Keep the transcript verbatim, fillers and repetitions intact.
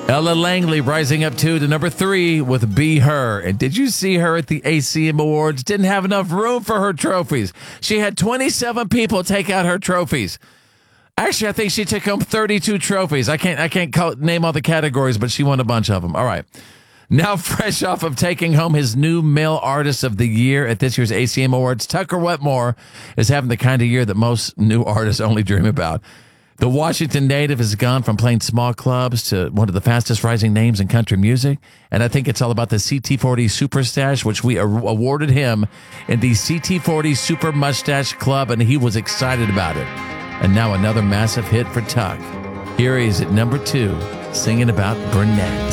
Ella Langley rising up two to number three with Be Her. And did you see her at the A C M Awards? Didn't have enough room for her trophies. She had twenty-seven people take out her trophies. Actually, I think she took home thirty-two trophies. I can't I can't call, name all the categories, but she won a bunch of them. All right. Now fresh off of taking home his new Male Artist of the Year at this year's A C M Awards, Tucker Wetmore is having the kind of year that most new artists only dream about. The Washington native has gone from playing small clubs to one of the fastest rising names in country music. And I think it's all about the C T forty Super Stash, which we awarded him in the C T forty Super Mustache Club, and he was excited about it. And now another massive hit for Tuck. Here he is at number two, singing about Burnett.